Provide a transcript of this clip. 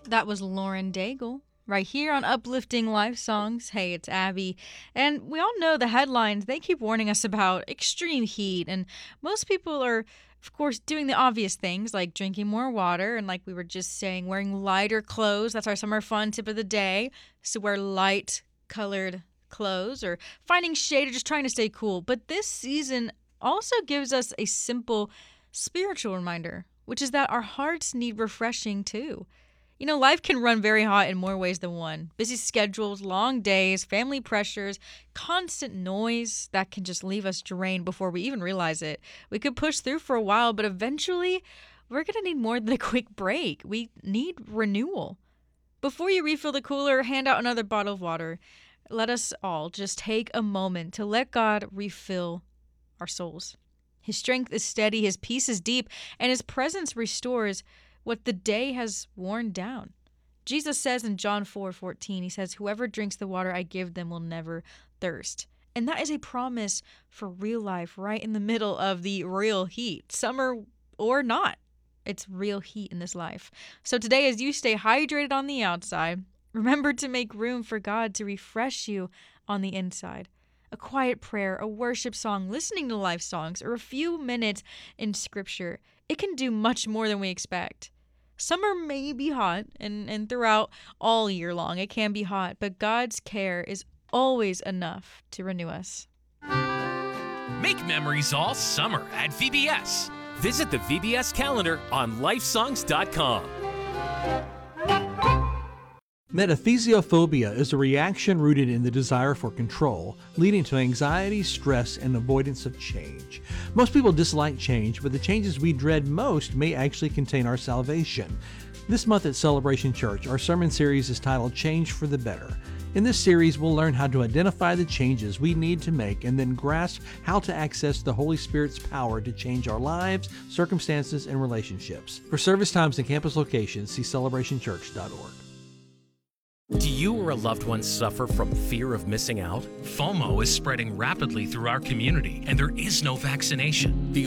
That was Lauren Daigle. Right here on Uplifting Life Songs. Hey, it's Abby. And we all know the headlines, they keep warning us about extreme heat. And most people are, of course, doing the obvious things like drinking more water. And like we were just saying, wearing lighter clothes. That's our summer fun tip of the day. So wear light colored clothes or finding shade or just trying to stay cool. But this season also gives us a simple spiritual reminder, which is that our hearts need refreshing too. Life can run very hot in more ways than one. Busy schedules, long days, family pressures, constant noise that can just leave us drained before we even realize it. We could push through for a while, but eventually we're going to need more than a quick break. We need renewal. Before you refill the cooler, hand out another bottle of water. Let us all just take a moment to let God refill our souls. His strength is steady, His peace is deep, and His presence restores what the day has worn down. Jesus says in John 4:14, He says, "Whoever drinks the water I give them will never thirst." And that is a promise for real life right in the middle of the real heat, summer or not. It's real heat in this life. So today, as you stay hydrated on the outside, remember to make room for God to refresh you on the inside. A quiet prayer, a worship song, listening to life songs, or a few minutes in scripture, it can do much more than we expect. Summer may be hot, and throughout all year long it can be hot, but God's care is always enough to renew us. Make memories all summer at VBS. Visit the VBS calendar on lifesongs.com. Metathesiophobia is a reaction rooted in the desire for control, leading to anxiety, stress, and avoidance of change. Most people dislike change, but the changes we dread most may actually contain our salvation. This month at Celebration Church, our sermon series is titled Change for the Better. In this series, we'll learn how to identify the changes we need to make and then grasp how to access the Holy Spirit's power to change our lives, circumstances, and relationships. For service times and campus locations, see celebrationchurch.org. Do you or a loved one suffer from fear of missing out? FOMO is spreading rapidly through our community, and there is no vaccination. The